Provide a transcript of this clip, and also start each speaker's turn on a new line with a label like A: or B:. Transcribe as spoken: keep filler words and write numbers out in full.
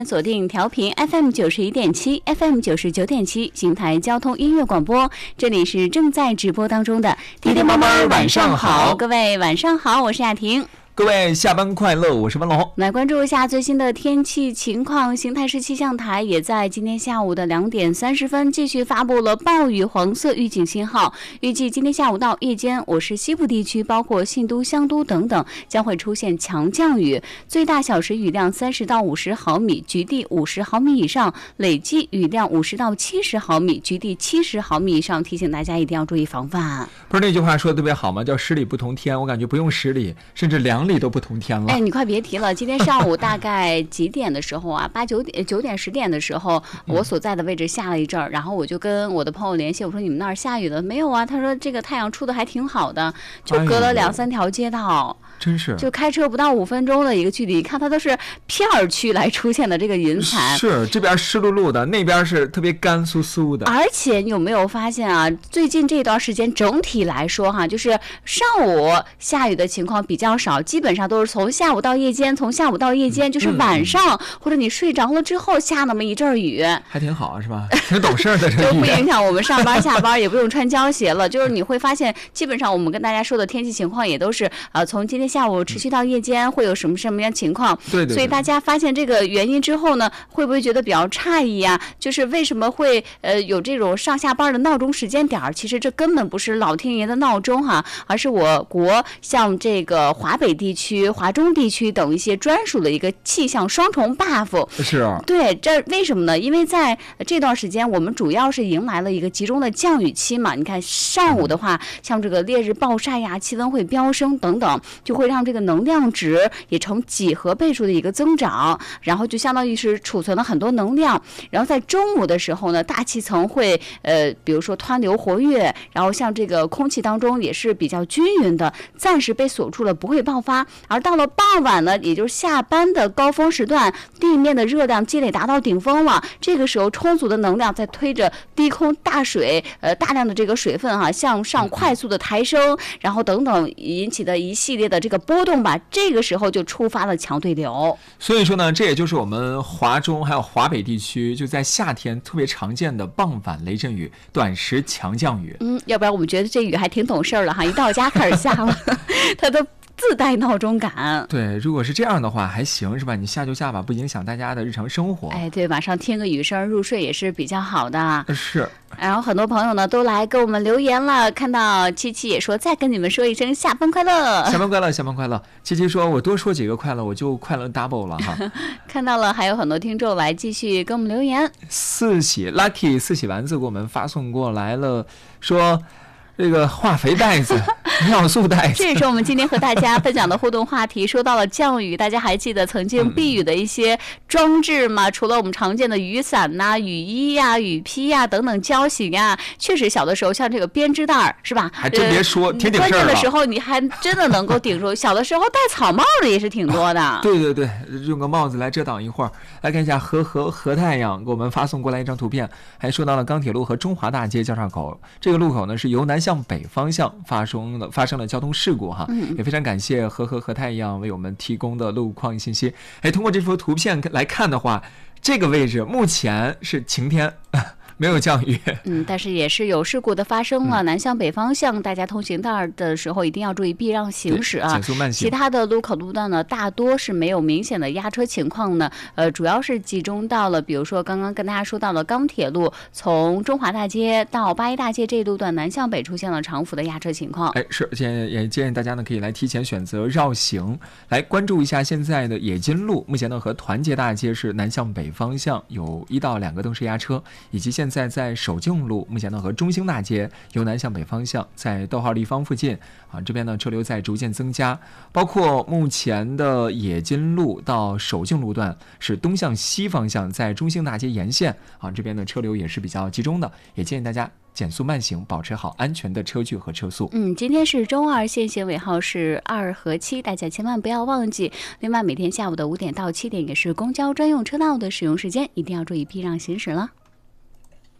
A: 锁定调频 F M 九十一点七 F M 九十九点七邢台交通音乐广播，这里是正在直播当中的
B: 天天妈妈晚上好，
A: 各位晚上好，我是亚婷。
B: 各位下班快乐，我是文龙。
A: 来关注一下最新的天气情况。邢台市气象台也在今天下午的两点三十分继续发布了暴雨黄色预警信号。预计今天下午到夜间，我市西部地区包括信都、香都等等将会出现强降雨，最大小时雨量三十到五十毫米，局地五十毫米以上，累计雨量五十到七十毫米，局地七十毫米以上。提醒大家一定要注意防范。
B: 不是那句话说的特别好吗？叫十里不同天。我感觉不用十里，甚至两里都不同天了。
A: 哎，你快别提了！今天上午大概几点的时候啊？八九点、九点、十点的时候，我所在的位置下了一阵儿，然后我就跟我的朋友联系，我说你们那儿下雨了没有啊？他说这个太阳出的还挺好的，就隔了两三条街道。哎
B: 真是，
A: 就开车不到五分钟的一个距离，看它都是片儿区来出现的这个云彩，
B: 是这边湿漉漉的，那边是特别干酥酥的。
A: 而且你有没有发现啊？最近这段时间整体来说哈，就是上午下雨的情况比较少，基本上都是从下午到夜间，从下午到夜间就是晚上、嗯、或者你睡着了之后下那么一阵雨，
B: 还挺好是吧？挺懂事的，
A: 就不影响我们上班下班，也不用穿胶鞋了。就是你会发现，基本上我们跟大家说的天气情况也都是呃从今天下午持续到夜间会有什么什么样情况？
B: 对 对, 对。
A: 所以大家发现这个原因之后呢，会不会觉得比较诧异啊？就是为什么会呃有这种上下班的闹钟时间点？其实这根本不是老天爷的闹钟哈，而是我国像这个华北地区、华中地区等一些专属的一个气象双重 buff。
B: 是啊。
A: 对，这为什么呢？因为在这段时间我们主要是迎来了一个集中的降雨期嘛。你看上午的话，像这个烈日暴晒呀、气温会飙升等等，就会让这个能量值也呈几何倍数的一个增长，然后就相当于是储存了很多能量。然后在中午的时候呢，大气层会呃，比如说湍流活跃，然后像这个空气当中也是比较均匀的，暂时被锁住了，不会爆发。而到了傍晚呢，也就是下班的高峰时段，地面的热量积累达到顶峰了，这个时候充足的能量在推着低空大水，呃，大量的这个水分哈、啊、向上快速的抬升，然后等等引起的一系列的这个波动吧，这个时候就触发了强对流。
B: 所以说呢，这也就是我们华中还有华北地区就在夏天特别常见的傍晚雷阵雨、短时强降雨。
A: 嗯，要不然我们觉得这雨还挺懂事了哈，一到家开始下了，它都自带闹钟感。
B: 对，如果是这样的话还行是吧？你下就下吧，不影响大家的日常生活。
A: 哎，对，晚上听个雨声入睡也是比较好的。
B: 是。
A: 然后很多朋友呢都来给我们留言了，看到七七也说再跟你们说一声下班快乐，
B: 下班快乐，下班快乐。七七说我多说几个快乐我就快乐 double 了哈。
A: 看到了，还有很多听众来继续跟我们留言。
B: 四喜 Lucky 四喜丸子给我们发送过来了，说这个化肥袋子尿素袋子，
A: 这也是我们今天和大家分享的互动话题。说到了降雨，大家还记得曾经避雨的一些装置吗？嗯、除了我们常见的雨伞呐、啊、雨衣呀、啊、雨披呀、啊、等等胶型啊，确实小的时候像这个编织袋是吧？
B: 还真别说，挺顶事儿了。
A: 关键的时候你还真的能够顶住。小的时候戴草帽的也是挺多的。
B: 对对对，用个帽子来遮挡一会儿。来看一下和和和太阳给我们发送过来一张图片，还说到了钢铁路和中华大街交叉口，这个路口呢是由南向北方向发生了发生了交通事故哈，嗯、也非常感谢和和和太阳为我们提供的路况信息。哎，通过这幅图片来看的话，这个位置目前是晴天。没有降雨，
A: 嗯，但是也是有事故的发生了。嗯、南向北方向，大家通行带的时候一定要注意避让行驶啊，
B: 减速慢行。
A: 其他的路口路段呢，大多是没有明显的压车情况呢。呃，主要是集中到了，比如说刚刚跟大家说到了钢铁路，从中华大街到八一大街这一路段南向北出现了长幅的压车情况。
B: 哎，是，建也建议大家呢可以来提前选择绕行，来关注一下现在的冶金路，目前呢和团结大街是南向北方向有一到两个灯是压车，以及现在在守静路，目前呢和中兴大街由南向北方向，在逗号立方附近啊，这边呢车流在逐渐增加，包括目前的冶金路到守静路段是东向西方向，在中兴大街沿线啊，这边的车流也是比较集中的，也建议大家减速慢行，保持好安全的车距和车速。
A: 嗯，今天是周二，限行尾号是二和七，大家千万不要忘记。另外，每天下午的五点到七点也是公交专用车道的使用时间，一定要注意避让行驶了。